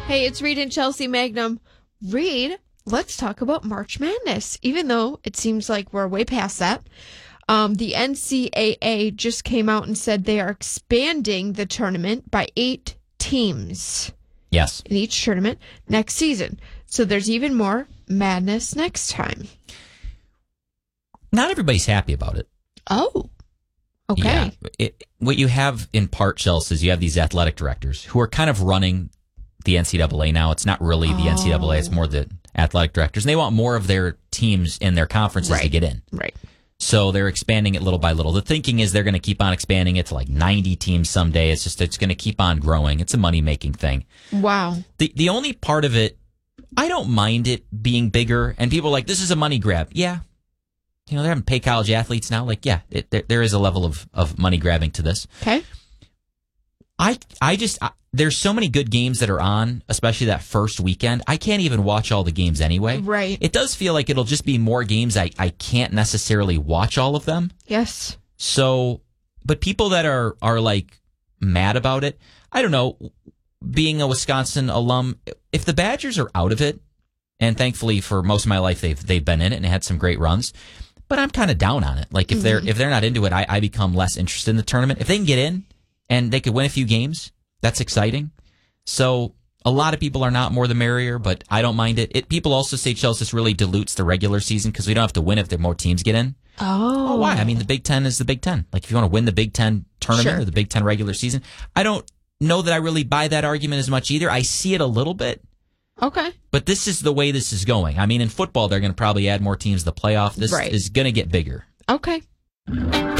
Hey, it's Reed and Chelsea Magnum. Reed, let's talk about March Madness, even though it seems like we're way past that. The NCAA just came out and said they are expanding the tournament by 8 teams. Yes. In each tournament next season. So there's even more madness next time. Not everybody's happy about it. Oh, okay. Yeah. What you have in part, Chelsea, is you have these athletic directors who are kind of running the NCAA now. It's not really the NCAA. It's more the athletic directors. And they want more of their teams in their conferences to get in. Right. So they're expanding it little by little. The thinking is they're going to keep on expanding it to like 90 teams someday. It's going to keep on growing. It's a money-making thing. Wow. The only part of it, I don't mind it being bigger. And people are like, this is a money grab. Yeah. They're having to pay college athletes now. Like, yeah, there is a level of money grabbing to this. Okay. There's so many good games that are on, especially that first weekend. I can't even watch all the games anyway. Right. It does feel like it'll just be more games. I can't necessarily watch all of them. Yes. So, but people that are like mad about it, I don't know, being a Wisconsin alum, if the Badgers are out of it, and thankfully for most of my life they've been in it and had some great runs, but I'm kind of down on it. Like if they're not into it, I become less interested in the tournament. If they can get in and they could win a few games, that's exciting. So a lot of people are not more the merrier, but I don't mind it. People also say, Chelsea, this really dilutes the regular season because we don't have to win if there are more teams get in. Oh. Why? I mean, the Big Ten is the Big Ten. Like if you want to win the Big Ten tournament or the Big Ten regular season, I don't know that I really buy that argument as much either. I see it a little bit. Okay. But this is the way this is going. I mean, in football, they're going to probably add more teams to the playoff. This is going to get bigger. Okay.